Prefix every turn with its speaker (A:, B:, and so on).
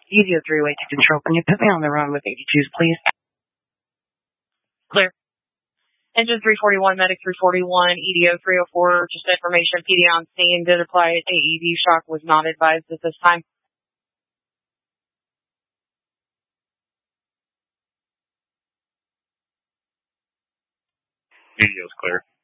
A: EDO 3-way to control. Can you put me on the run with 82s, please?
B: Clear. Engine 341, medic 341, EDO 304, just information, PD on scene, did apply AED shock, was not advised at this time.
C: EDO's clear.